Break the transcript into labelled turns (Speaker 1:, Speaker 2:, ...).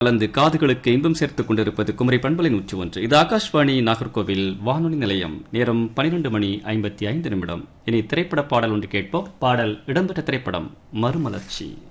Speaker 1: கலந்து காதுகளுக்கு இன்பம் சேர்த்துக் கொண்டிருப்பது குமரி பண்பலை 101. இது ஆகாஷ்வாணி நாகர்கோவில் வானொலி நிலையம். நேரம் 12:55. இனி திரைப்பட பாடல் ஒன்று கேட்போம். பாடல் இடம்பெற்ற திரைப்படம் மறுமலர்ச்சி.